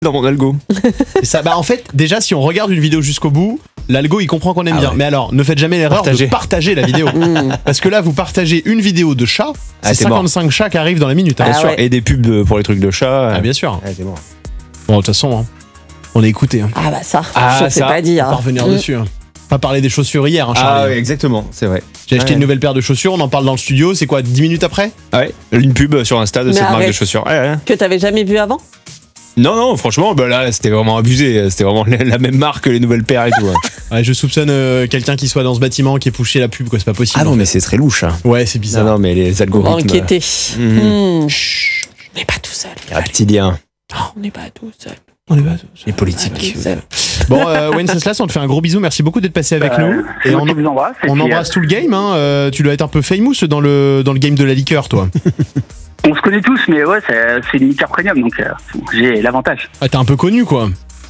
dans mon algo. Et ça, en fait, déjà, si on regarde une vidéo jusqu'au bout, l'algo il comprend qu'on aime bien. Ouais. Mais alors, ne faites jamais l'erreur de partager la vidéo. Parce que là, vous partagez une vidéo de chat, c'est 55 chats qui arrivent dans la minute. Bien sûr. Ouais. Et des pubs pour les trucs de chat. Ah, bien sûr. C'est mort. Bon, de toute façon, hein, on est écouté. Hein. Ah bah ça, je sais pas dire. On va revenir dessus. Hein. Pas parler des chaussures hier, hein, Charlie. Ah oui, exactement, c'est vrai. J'ai acheté une nouvelle paire de chaussures, on en parle dans le studio, c'est quoi, 10 minutes après? Ouais, une pub sur Insta de cette marque de chaussures. Ouais. Que t'avais jamais vu avant? Non, franchement, là, c'était vraiment abusé. C'était vraiment la même marque que les nouvelles paires et tout. Ouais, je soupçonne quelqu'un qui soit dans ce bâtiment qui ait poussé la pub, quoi, c'est pas possible. Ah non, mais c'est très louche. Hein. Ouais, c'est bizarre. Non, mais les algorithmes. Enquêter. Chut, on n'est pas tout seul. Reptilien. Non, on n'est pas tout seul. On est pas tout seul. Les politiques. Bon, Wenceslas, on te fait un gros bisou. Merci beaucoup d'être passé avec nous. Et on embrasse tout le game. Hein. Tu dois être un peu famous dans le game de la liqueur, toi. On se connaît tous, mais ouais, c'est une liqueur premium, donc j'ai l'avantage. Ah, t'es un peu connu, quoi.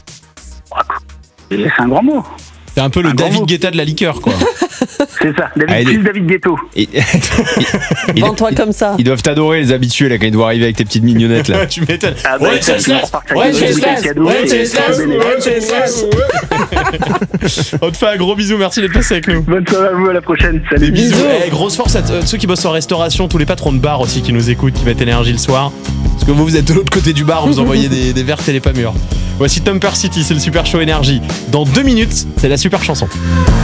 C'est un grand mot. T'es un peu le David Guetta de la liqueur, quoi. C'est ça, David Guetto. Vends-toi comme ça. Ils doivent t'adorer, les habitués, là, quand ils doivent arriver avec tes petites mignonnettes, là. Tu m'étonnes. Wenceslas. On te fait un gros bisou, merci d'être passé avec nous. Bonne soirée à vous, à la prochaine. Salut. Des bisous. Grosse force à ceux qui bossent en restauration, tous les patrons de bar aussi qui nous écoutent, qui mettent énergie le soir. Parce que vous êtes de l'autre côté du bar, vous envoyez des vertes et les pas mûres. Voici Thumper City, c'est le Super Show Énergie. Dans 2 minutes, c'est la super chanson.